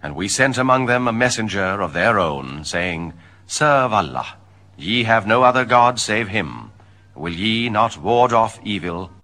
And we sent among them a messenger of their own, saying, Serve Allah. Ye have no other God save him. Will ye not ward off evil